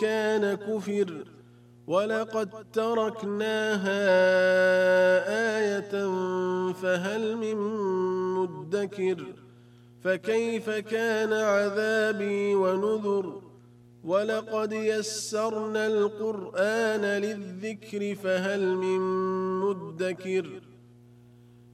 كان كفر ولقد تركناها آية فهل من مدكر فكيف كان عذابي ونذر ولقد يسرنا القرآن للذكر فهل من مدكر